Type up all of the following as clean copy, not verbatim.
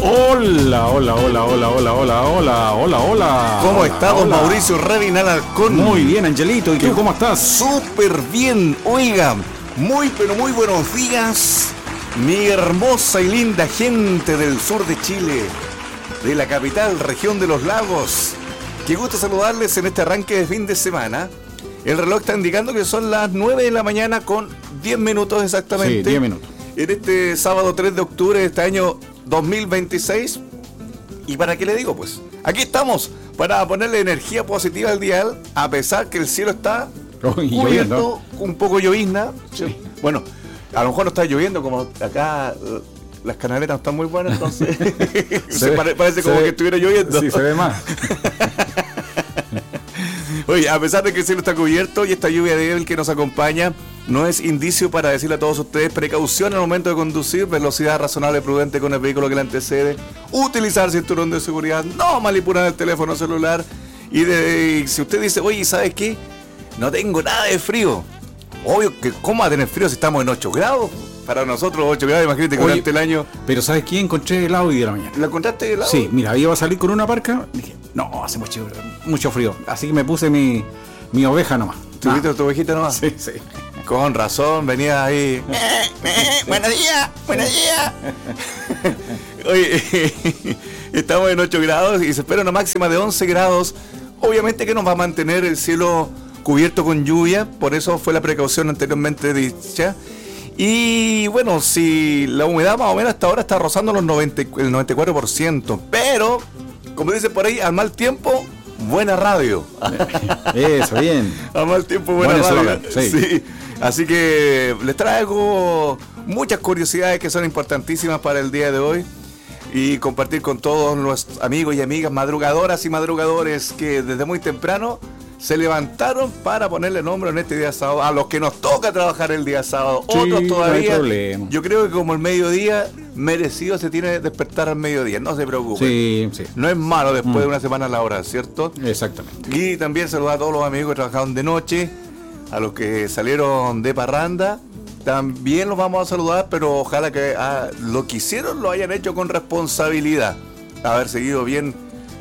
Hola, hola, hola, hola, hola, hola, hola, hola, hola. ¿Cómo está don hola. Mauricio Revinal Alarcón? Muy bien, Angelito. ¿Y tú cómo estás? Súper bien. Oiga, pero muy buenos días, mi hermosa y linda gente del sur de Chile, de la capital, región de los lagos. Qué gusto saludarles en este arranque de fin de semana. El reloj está indicando que son las 9 de la mañana con 10 minutos exactamente. Sí, 10 minutos. En este sábado 3 de octubre de este año 2026. ¿Y para qué le digo? Pues aquí estamos para ponerle energía positiva al dial, a pesar que el cielo está cubierto, un poco llovizna. Sí. Bueno, a lo mejor no está lloviendo, como acá las canaleras no están muy buenas, entonces parece como que estuviera lloviendo. Sí, se ve más. Oye, a pesar de que el cielo está cubierto y esta lluvia débil que nos acompaña no es indicio para decirle a todos ustedes precaución al momento de conducir, velocidad razonable y prudente con el vehículo que le antecede, utilizar cinturón de seguridad, no manipular el teléfono celular y si usted dice, oye, ¿sabes qué? No tengo nada de frío. Obvio que ¿cómo va a tener frío si estamos en 8 grados? Para nosotros 8 grados, imagínate que durante el año... Pero ¿sabes qué? Encontré el Audi de la mañana. ¿Lo encontraste helado? Sí, mira, iba a salir con una parca. Dije, no, hace mucho frío. Así que me puse mi oveja nomás. ¿Tuviste tu ovejita nomás? Sí, sí. Con razón, venía ahí. Buenos días, buenos días. Oye, estamos en 8 grados y se espera una máxima de 11 grados. Obviamente que nos va a mantener el cielo cubierto con lluvia, por eso fue la precaución anteriormente dicha. Y bueno, si la humedad más o menos hasta ahora está rozando el 94%, pero, como dicen por ahí, al mal tiempo, buena radio. Eso, bien. Al mal tiempo, buena radio. Sí. Así que les traigo muchas curiosidades que son importantísimas para el día de hoy y compartir con todos los amigos y amigas madrugadoras y madrugadores que desde muy temprano se levantaron para ponerle nombre en este día sábado, a los que nos toca trabajar el día sábado, sí, otros todavía, no hay problema. Yo creo que como el mediodía, merecido se tiene que despertar al mediodía, no se preocupen. Sí, sí. No es malo después de una semana laboral, ¿cierto? Exactamente. Y también saludar a todos los amigos que trabajaron de noche, a los que salieron de parranda, también los vamos a saludar, pero ojalá que lo que hicieron lo hayan hecho con responsabilidad, haber seguido bien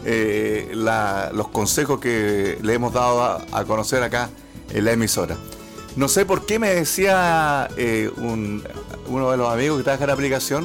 los consejos que le hemos dado a conocer acá en la emisora. No sé por qué me decía uno de los amigos que trabaja en la aplicación,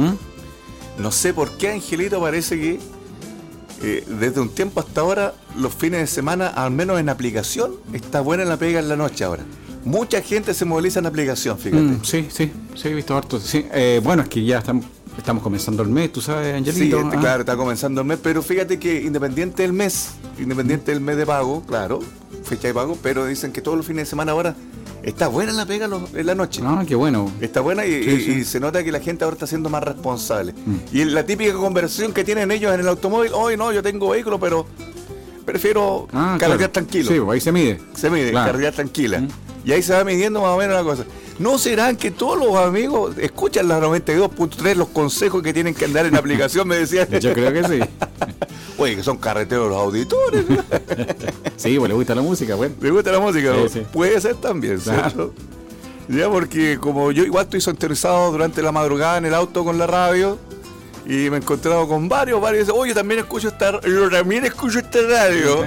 no sé por qué, Angelito, parece que desde un tiempo hasta ahora, los fines de semana, al menos en aplicación, está buena la pega en la noche ahora. Mucha gente se moviliza en aplicación, fíjate. Sí, he visto harto. Sí, bueno, es que ya estamos comenzando el mes, tú sabes, Angelito. Sí, claro, está comenzando el mes, pero fíjate que independiente del mes de pago, claro, fecha de pago, pero dicen que todos los fines de semana ahora está buena la pega en la noche. Ah, qué bueno. Está buena y se nota que la gente ahora está siendo más responsable. Y la típica conversación que tienen ellos en el automóvil, hoy no, yo tengo vehículo, pero prefiero cargar tranquilo. Sí, ahí se mide. Claro. Cargar tranquila. Y ahí se va midiendo más o menos la cosa. ¿No serán que todos los amigos escuchan la 92.3, los consejos que tienen que andar en la aplicación? Me decían. Yo creo que sí. Oye, que son carreteros los auditores. Sí, pues le gusta la música, bueno. Le gusta la música, sí, sí. Puede ser también, ¿cierto? Claro. Ya, porque como yo igual estoy sintonizado durante la madrugada en el auto con la radio y me he encontrado con varios, oye, yo también escucho esta radio.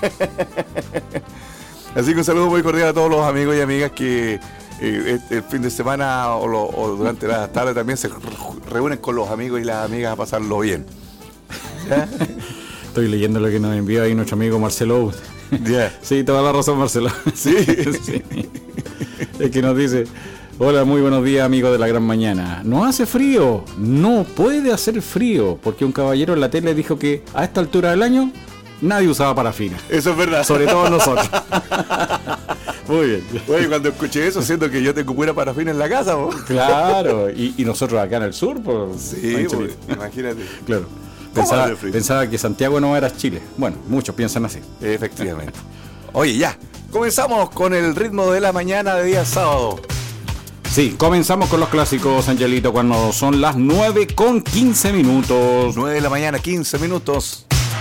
Así que un saludo muy cordial a todos los amigos y amigas que el fin de semana o durante la tarde también se reúnen con los amigos y las amigas a pasarlo bien. ¿Ya? Estoy leyendo lo que nos envió ahí nuestro amigo Marcelo. Yeah. Sí, toda la razón, Marcelo. Sí. Sí. Es que nos dice: hola, muy buenos días, amigos de la gran mañana. ¿No hace frío? No puede hacer frío, porque un caballero en la tele dijo que a esta altura del año nadie usaba parafina. Eso es verdad. Sobre todo nosotros. Muy bien. Oye, cuando escuché eso, siento que yo tengo pura parafina en la casa, ¿no? Claro, y nosotros acá en el sur, pues. Sí, pues, imagínate. Claro. Pensaba que Santiago no era Chile. Bueno, muchos piensan así. Efectivamente. Oye, ya. Comenzamos con el ritmo de la mañana de día sábado. Sí, comenzamos con los clásicos, Angelito, cuando son las 9:15. 9 de la mañana, 15 minutos.